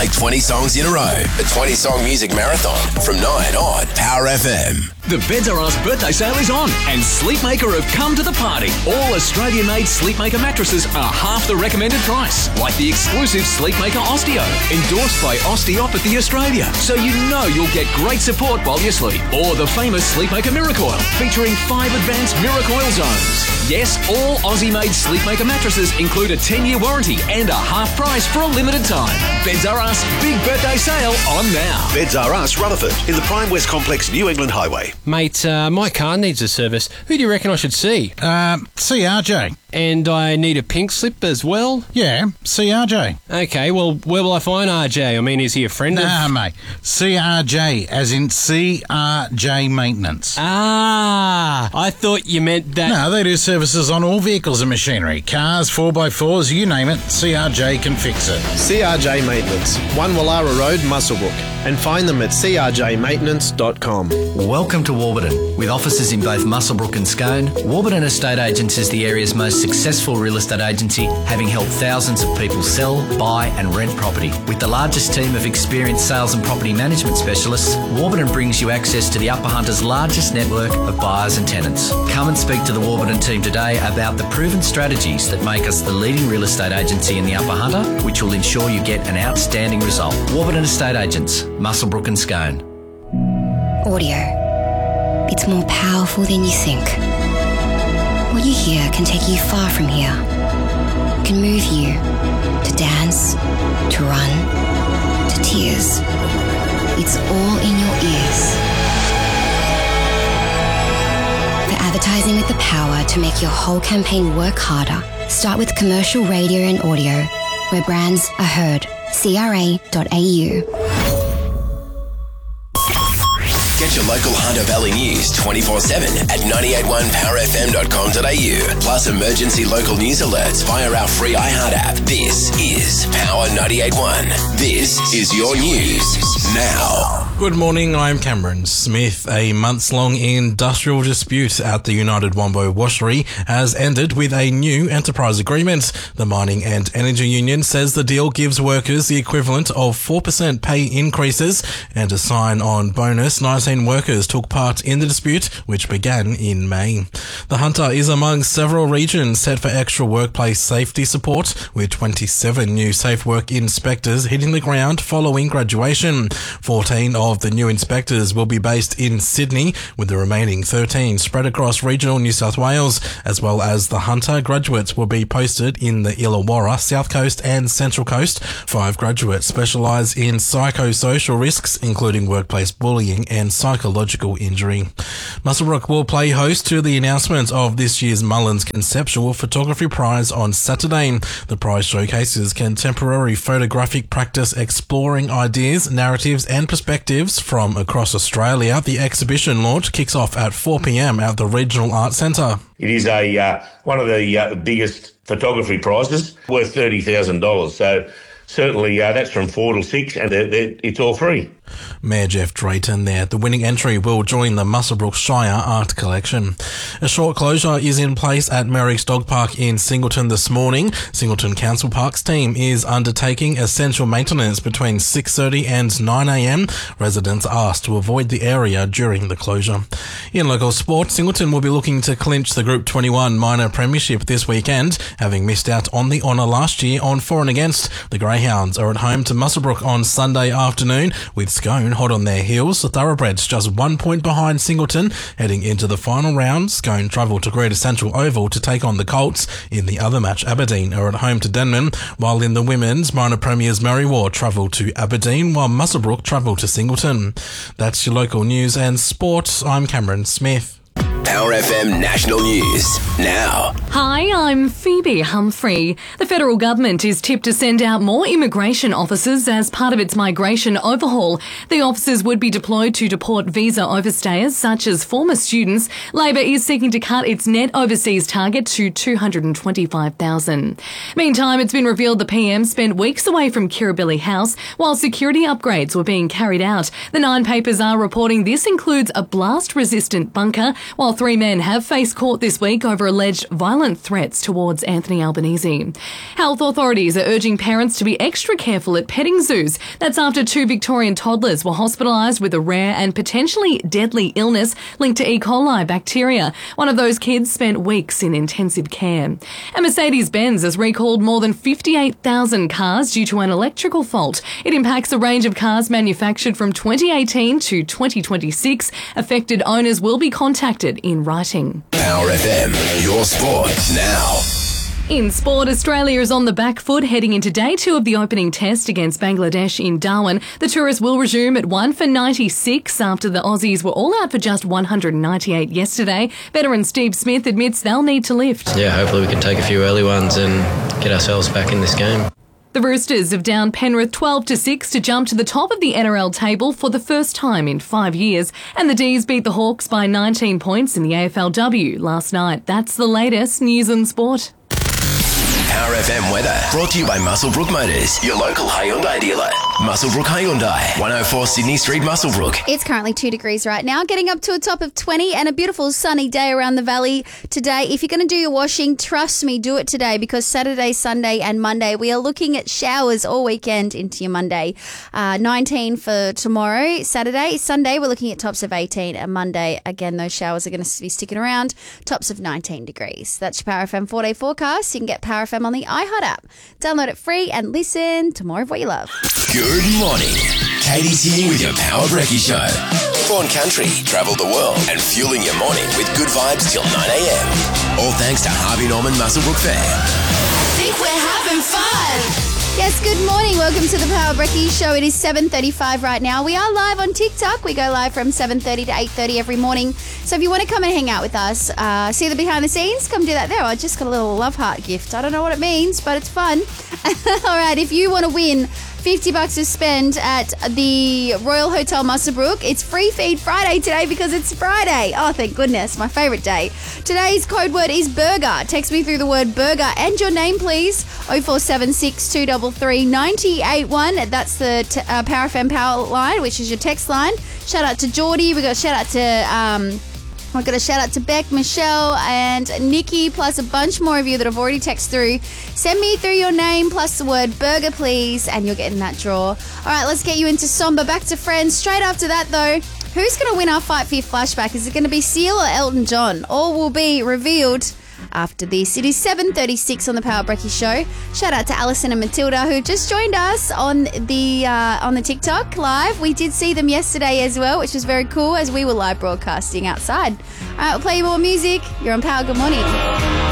Play 20 songs in a row. The 20-song music marathon from 9 on Power FM. The Beds R Us birthday sale is on, and Sleepmaker have come to the party. All Australian-made Sleepmaker mattresses are half the recommended price, like the exclusive Sleepmaker Osteo, endorsed by Osteopathy Australia, so you know you'll get great support while you sleep. Or the famous Sleepmaker Miracoil, featuring 5 advanced Miracoil zones. Yes, all Aussie-made Sleepmaker mattresses include a 10-year warranty and a half price for a limited time. Beds R Us big birthday sale on now. Beds R Us, Rutherford, in the Prime West Complex, New England Highway. Mate, my car needs a service. Who do you reckon I should see? See RJ. And I need a pink slip as well? Yeah, see RJ. Okay, well, where will I find RJ? I mean, is he a friend Nah, mate. CRJ, as in CRJ Maintenance. Ah, I thought you meant that... No, they do services on all vehicles and machinery. Cars, 4x4s, you name it, CRJ can fix it. CRJ Maintenance, 1 Wallara Road, Muswellbrook. And find them at crjmaintenance.com. Welcome to Warburton. With offices in both Muswellbrook and Scone, Warburton Estate Agents is the area's most successful real estate agency, having helped thousands of people sell, buy and rent property. With the largest team of experienced sales and property management specialists, Warburton brings you access to the Upper Hunter's largest network of buyers and tenants. Come and speak to the Warburton team today about the proven strategies that make us the leading real estate agency in the Upper Hunter, which will ensure you get an outstanding result. Warburton Estate Agents, Muswellbrook and Scone. Audio. It's more powerful than you think. What you hear can take you far from here. It can move you to dance, to run, to tears. It's all in your ears. For advertising with the power to make your whole campaign work harder, start with commercial radio and audio, where brands are heard. CRA.au. Get your local Hunter Valley news 24/7 at 981powerfm.com.au. Plus emergency local news alerts via our free iHeart app. This is Power 98.1. This is your news now. Good morning, I'm Cameron Smith. A months-long industrial dispute at the United Wombo Washery has ended with a new enterprise agreement. The Mining and Energy Union says the deal gives workers the equivalent of 4% pay increases and a sign-on bonus. 19 workers took part in the dispute, which began in May. The Hunter is among several regions set for extra workplace safety support, with 27 new safe work inspectors hitting the ground following graduation. 14 of the new inspectors will be based in Sydney, with the remaining 13 spread across regional New South Wales, as well as the Hunter graduates will be posted in the Illawarra, South Coast and Central Coast. 5 graduates specialise in psychosocial risks, including workplace bullying and psychological injury. Muswellbrook will play host to the announcement of this year's Mullins Conceptual Photography Prize on Saturday. The prize showcases contemporary photographic practice exploring ideas, narratives and perspectives from across Australia. The exhibition launch kicks off at 4 p.m. at the Regional Arts Centre. It is one of the biggest photography prizes, worth $30,000. So certainly that's from 4 till 6 and it's all free. Mayor Jeff Drayton there. The winning entry will join the Muswellbrook Shire Art Collection. A short closure is in place at Merrick's Dog Park in Singleton this morning. Singleton Council Parks team is undertaking essential maintenance between 6:30 and 9am. Residents asked to avoid the area during the closure. In local sport, Singleton will be looking to clinch the Group 21 minor premiership this weekend, having missed out on the honour last year on for and against. The Greyhounds are at home to Muswellbrook on Sunday afternoon, with Scone hot on their heels. The Thoroughbreds just 1 point behind Singleton. Heading into the final round, Scone travel to Greater Central Oval to take on the Colts. In the other match, Aberdeen are at home to Denman, while in the women's, minor premiers Merriwa travel to Aberdeen, while Muswellbrook travel to Singleton. That's your local news and sport. I'm Cameron Smith. Power FM National News now. Hi, I'm Phoebe Humphrey. The federal government is tipped to send out more immigration officers as part of its migration overhaul. The officers would be deployed to deport visa overstayers such as former students. Labor is seeking to cut its net overseas target to 225,000. Meantime, it's been revealed the PM spent weeks away from Kirribilli House while security upgrades were being carried out. The Nine papers are reporting this includes a blast-resistant bunker, while 3 men have faced court this week over alleged violent threats towards Anthony Albanese. Health authorities are urging parents to be extra careful at petting zoos. That's after 2 Victorian toddlers were hospitalised with a rare and potentially deadly illness linked to E. coli bacteria. One of those kids spent weeks in intensive care. And Mercedes-Benz has recalled more than 58,000 cars due to an electrical fault. It impacts a range of cars manufactured from 2018 to 2026. Affected owners will be contacted in writing. Power FM, your sport now. In sport, Australia is on the back foot heading into day 2 of the opening test against Bangladesh in Darwin. The tourists will resume at 1 for 96 after the Aussies were all out for just 198 yesterday. Veteran Steve Smith admits they'll need to lift. Yeah, hopefully we can take a few early ones and get ourselves back in this game. The Roosters have downed Penrith 12-6 to jump to the top of the NRL table for the first time in 5 years. And the D's beat the Hawks by 19 points in the AFLW last night. That's the latest news and sport. Power FM weather brought to you by Muswellbrook Motors, your local Hyundai dealer. Muswellbrook Hyundai, 104 Sydney Street, Muswellbrook. It's currently 2 degrees right now, getting up to a top of 20 and a beautiful sunny day around the valley today. If you're going to do your washing, trust me, do it today because Saturday, Sunday and Monday, we are looking at showers all weekend into your Monday. 19 for tomorrow, Saturday. Sunday, we're looking at tops of 18 and Monday, again, those showers are going to be sticking around, tops of 19 degrees. That's your Power FM 4-day forecast. You can get Power FM on the iHeart app. Download it free and listen to more of what you love. Good morning. Katie's here with your Power Brekkie Show. Born country, travel the world, and fueling your morning with good vibes till 9 a.m. All thanks to Harvey Norman Muswellbrook Fair. Think we're having fun. Yes, good morning. Welcome to the Power Brekkie Show. It is 7:35 right now. We are live on TikTok. We go live from 7:30 to 8:30 every morning. So if you want to come and hang out with us, see the behind the scenes, come do that there. I just got a little love heart gift. I don't know what it means, but it's fun. All right, if you want to win $50 to spend at the Royal Hotel Muswellbrook. It's Free Feed Friday today because it's Friday. Oh, thank goodness, my favourite day. Today's code word is burger. Text me through the word burger and your name, please. 0476 233 981. That's the Power FM Power line, which is your text line. Shout out to Geordie. We've got a shout out to... I've got a shout out to Beck, Michelle and Nikki, plus a bunch more of you that have already texted through. Send me through your name plus the word burger, please, and you'll get in that draw. All right, let's get you into Somber. Back to Friends. Straight after that, though, who's going to win our Fight Fear flashback? Is it going to be Seal or Elton John? All will be revealed after this. It is 7:36 on the Power Brekkie Show. Shout out to Alison and Matilda who just joined us on the TikTok live. We did see them yesterday as well, which was very cool as we were live broadcasting outside. All right, we'll play you more music. You're on Power. Good morning.